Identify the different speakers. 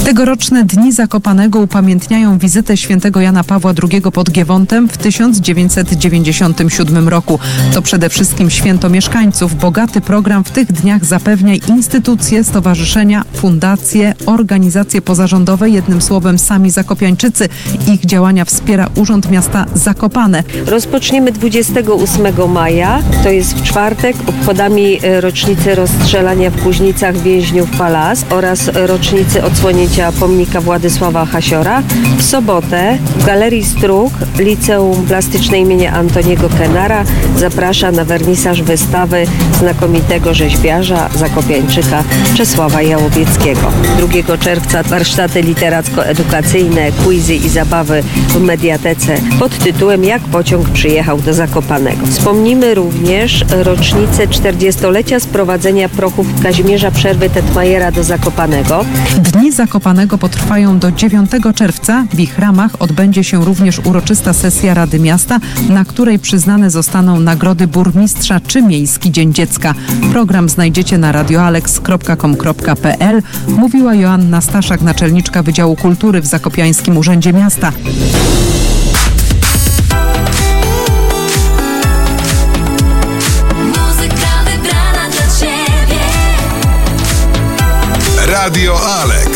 Speaker 1: Tegoroczne Dni Zakopanego upamiętniają wizytę świętego Jana Pawła II pod Giewontem w 1997 roku. To przede wszystkim święto mieszkańców. Bogaty program w tych dniach zapewnia instytucje, stowarzyszenia, fundacje, organizacje pozarządowe, jednym słowem sami zakopiańczycy. Ich działania wspiera Urząd Miasta Zakopane.
Speaker 2: Rozpoczniemy 28 maja, to jest w czwartek, obchodami rocznicy rozstrzelania w Kuźnicach więźniów Palas oraz rocznicy odsłonięcia pomnika Władysława Hasiora. W sobotę w Galerii Strug Liceum Plastyczne imienia Antoniego Kenara zaprasza na wernisaż wystawy znakomitego rzeźbiarza, zakopiańczyka Czesława Jałowieckiego. 2 czerwca warsztaty literacko-edukacyjne, quizy i zabawy w Mediatece pod tytułem Jak pociąg przyjechał do Zakopanego. Wspomnimy również rocznicę 40-lecia sprowadzenia prochów Kazimierza Przerwy Tetmajera do Zakopanego.
Speaker 1: Dni Zakopanego potrwają do 9 czerwca. W ich ramach odbędzie się również uroczysta sesja Rady Miasta, na której przyznane zostaną nagrody burmistrza czy Miejski Dzień Dziecka. Program znajdziecie na radioalex.com.pl, mówiła Joanna Staszak, naczelniczka Wydziału Kultury w Zakopiańskim Urzędzie Miasta.
Speaker 3: Radio Alex.